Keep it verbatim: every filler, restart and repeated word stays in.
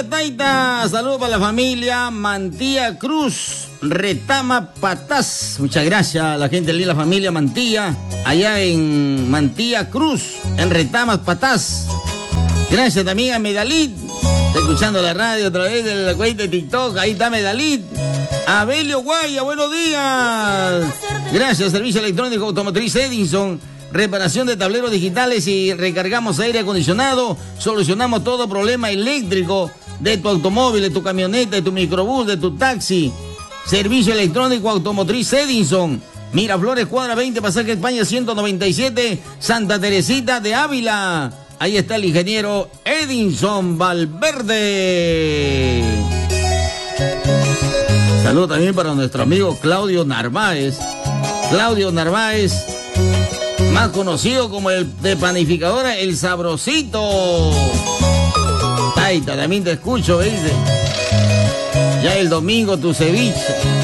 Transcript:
día, Taita. Saludos para la familia Mantilla Cruz, Retama Patás. Muchas gracias a la gente de la familia Mantilla, allá en Mantilla Cruz, en Retamas Patás. Gracias también a Medalit. Está escuchando la radio a través de la cuenta de TikTok. Ahí está Medalit. Abelio Guaya, buenos días. Gracias, Servicio Electrónico Automotriz Edison. Reparación de tableros digitales y recargamos aire acondicionado. Solucionamos todo problema eléctrico de tu automóvil, de tu camioneta, de tu microbús, de tu taxi. Servicio Electrónico Automotriz Edison. Miraflores, cuadra veinte, Pasaje España ciento noventa y siete, Santa Teresita de Ávila. Ahí está el ingeniero Edinson Valverde. Saludo también para nuestro amigo Claudio Narváez. Claudio Narváez, más conocido como el de panificadora El Sabrosito. Taita, también te escucho, ¿viste? Ya el domingo tu ceviche.